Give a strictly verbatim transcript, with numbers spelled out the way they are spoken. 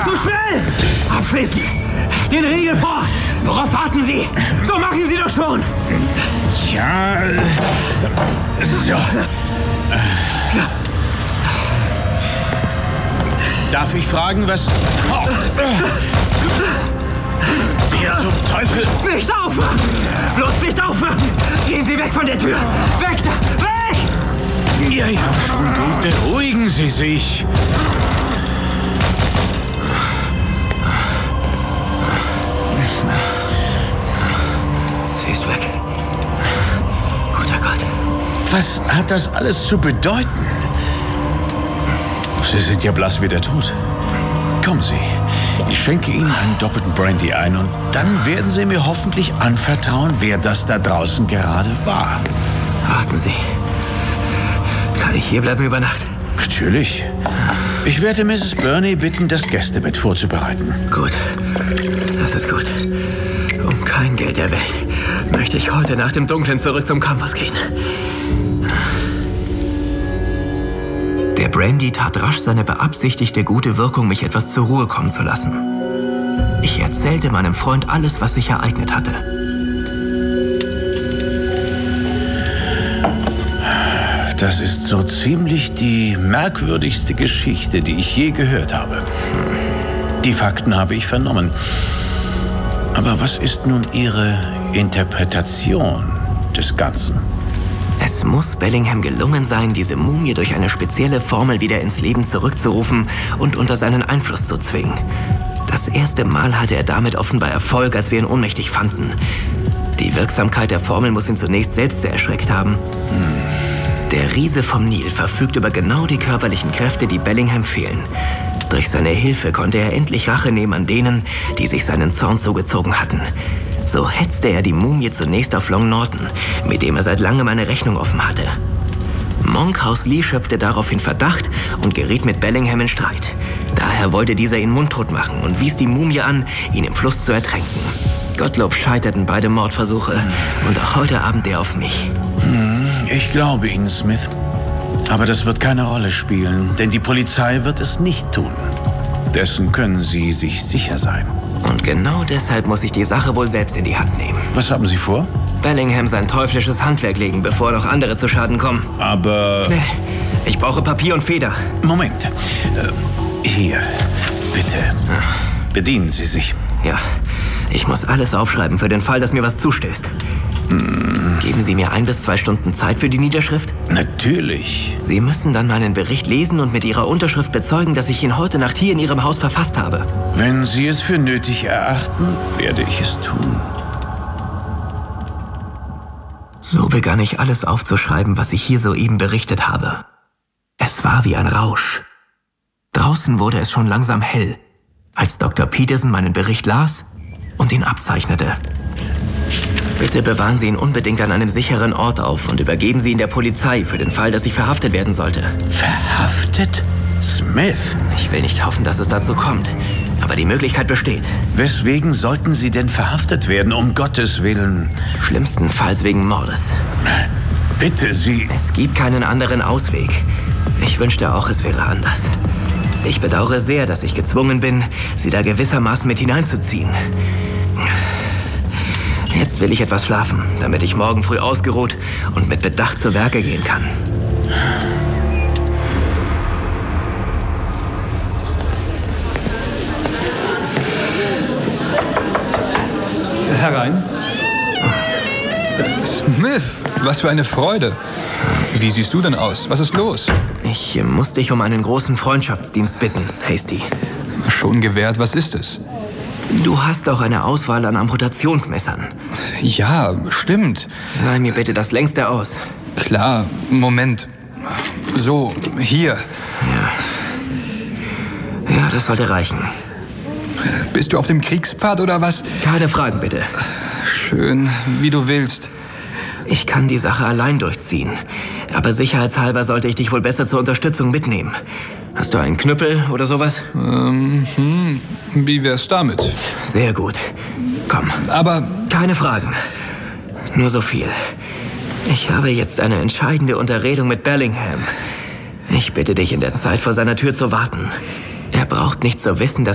Zu schnell! Abschließen! Den Riegel vor! Worauf warten Sie? So machen Sie doch schon! Ja, so. Ja. Darf ich fragen, was... Oh. Wer zum Teufel... Nicht aufmachen! Bloß nicht aufmachen! Gehen Sie weg von der Tür! Weg da! Weg! Ja, ja, schon gut. Beruhigen Sie sich. Sie ist weg. Guter Gott. Was hat das alles zu bedeuten? Sie sind ja blass wie der Tod. Kommen Sie, ich schenke Ihnen einen doppelten Brandy ein und dann werden Sie mir hoffentlich anvertrauen, wer das da draußen gerade war. Warten Sie. Kann ich hier bleiben über Nacht? Natürlich. Ich werde Misses Burney bitten, das Gästebett vorzubereiten. Gut, das ist gut. Um kein Geld der Welt möchte ich heute Nacht im Dunkeln zurück zum Campus gehen. Der Brandy tat rasch seine beabsichtigte gute Wirkung, mich etwas zur Ruhe kommen zu lassen. Ich erzählte meinem Freund alles, was sich ereignet hatte. Das ist so ziemlich die merkwürdigste Geschichte, die ich je gehört habe. Die Fakten habe ich vernommen. Aber was ist nun Ihre Interpretation des Ganzen? Es muss Bellingham gelungen sein, diese Mumie durch eine spezielle Formel wieder ins Leben zurückzurufen und unter seinen Einfluss zu zwingen. Das erste Mal hatte er damit offenbar Erfolg, als wir ihn ohnmächtig fanden. Die Wirksamkeit der Formel muss ihn zunächst selbst sehr erschreckt haben. Hm. Der Riese vom Nil verfügt über genau die körperlichen Kräfte, die Bellingham fehlen. Durch seine Hilfe konnte er endlich Rache nehmen an denen, die sich seinen Zorn zugezogen hatten. So hetzte er die Mumie zunächst auf Long Norton, mit dem er seit langem eine Rechnung offen hatte. Monkhouse Lee schöpfte daraufhin Verdacht und geriet mit Bellingham in Streit. Daher wollte dieser ihn mundtot machen und wies die Mumie an, ihn im Fluss zu ertränken. Gottlob scheiterten beide Mordversuche und auch heute Abend der auf mich. Ich glaube Ihnen, Smith. Aber das wird keine Rolle spielen, denn die Polizei wird es nicht tun. Dessen können Sie sich sicher sein. Und genau deshalb muss ich die Sache wohl selbst in die Hand nehmen. Was haben Sie vor? Bellingham sein teuflisches Handwerk legen, bevor noch andere zu Schaden kommen. Aber... Schnell, ich brauche Papier und Feder. Moment. Äh, hier, bitte. Bedienen Sie sich. Ja, ich muss alles aufschreiben für den Fall, dass mir was zustößt. Hm. Geben Sie mir ein bis zwei Stunden Zeit für die Niederschrift? Natürlich. Sie müssen dann meinen Bericht lesen und mit Ihrer Unterschrift bezeugen, dass ich ihn heute Nacht hier in Ihrem Haus verfasst habe. Wenn Sie es für nötig erachten, werde ich es tun. So begann ich alles aufzuschreiben, was ich hier soeben berichtet habe. Es war wie ein Rausch. Draußen wurde es schon langsam hell, als Doktor Peterson meinen Bericht las und ihn abzeichnete. Bitte bewahren Sie ihn unbedingt an einem sicheren Ort auf und übergeben Sie ihn der Polizei für den Fall, dass ich verhaftet werden sollte. Verhaftet? Smith? Ich will nicht hoffen, dass es dazu kommt, aber die Möglichkeit besteht. Weswegen sollten Sie denn verhaftet werden, um Gottes Willen? Schlimmstenfalls wegen Mordes. Bitte, Sie... Es gibt keinen anderen Ausweg. Ich wünschte auch, es wäre anders. Ich bedauere sehr, dass ich gezwungen bin, Sie da gewissermaßen mit hineinzuziehen. Jetzt will ich etwas schlafen, damit ich morgen früh ausgeruht und mit Bedacht zu Werke gehen kann. Herein. Smith, was für eine Freude. Wie siehst du denn aus? Was ist los? Ich muss dich um einen großen Freundschaftsdienst bitten, Hasty. Schon gewährt, was ist es? Du hast auch eine Auswahl an Amputationsmessern. Ja, stimmt. Leih mir bitte das längste aus. Klar, Moment. So, hier. Ja. Ja, das sollte reichen. Bist du auf dem Kriegspfad oder was? Keine Fragen, bitte. Schön, wie du willst. Ich kann die Sache allein durchziehen. Aber sicherheitshalber sollte ich dich wohl besser zur Unterstützung mitnehmen. Hast du einen Knüppel oder sowas? Ähm, hm, wie wär's damit? Sehr gut. Komm. Aber... Keine Fragen. Nur so viel. Ich habe jetzt eine entscheidende Unterredung mit Bellingham. Ich bitte dich, in der Zeit vor seiner Tür zu warten. Er braucht nicht zu wissen, dass